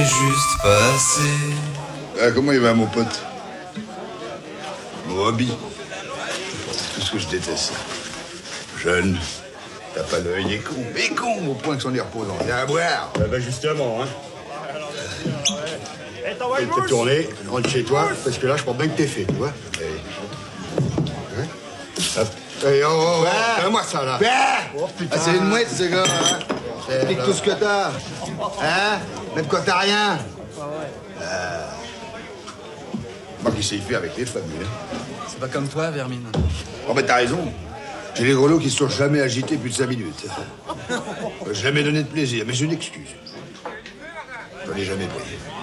juste pas assez. Ah, comment il va, mon pote? Mon hobby. Tout ce que je déteste. Jeune. T'as pas l'œil, il est con. Il est con, au point que c'en est reposant. Viens à boire. Bah justement, hein. Et t'es tourné, rentre chez toi, parce que là, je pense bien que t'es fait, tu vois. Hop. Hey, oh, oh, oh. Fais-moi ça, là. Oh, putain. Ah, c'est une mouette, ce gars, hein. Pique tout ce que t'as. Hein? Même quand t'as rien. Moi qui sais y faire avec les femmes, lui, hein. C'est pas comme toi, Vermine. Oh, ben t'as raison. J'ai les grelots qui se sont jamais agités plus de 5 minutes. Jamais donné de plaisir, mais j'ai une excuse. J'en ai jamais pris.